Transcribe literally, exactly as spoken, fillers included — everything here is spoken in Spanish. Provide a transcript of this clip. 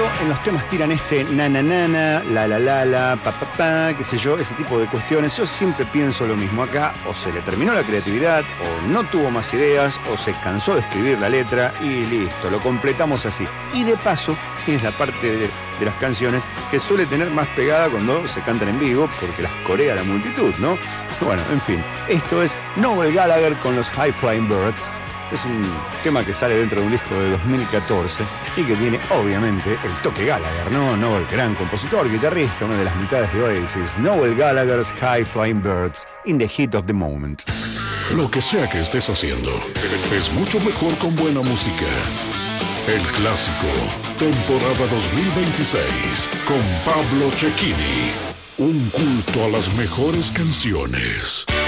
en los temas tiran este na na na na, la la la la, pa pa pa, qué sé yo, ese tipo de cuestiones, yo siempre pienso lo mismo acá, o se le terminó la creatividad, o no tuvo más ideas, o se cansó de escribir la letra y listo, lo completamos así. Y de paso, es la parte de, de las canciones que suele tener más pegada cuando se cantan en vivo, porque las corea la multitud, ¿no? Bueno, en fin, esto es Noel Gallagher con los High Flying Birds. Es un tema que sale dentro de un disco de dos mil catorce y que tiene, obviamente, el toque Gallagher, ¿no? Noel, gran compositor, guitarrista, una de las mitades de Oasis. Noel Gallagher's High Flying Birds, in the heat of the moment. Lo que sea que estés haciendo, es mucho mejor con buena música. El Clásico, temporada dos mil veintiséis, con Pablo Cecchini. Un culto a las mejores canciones.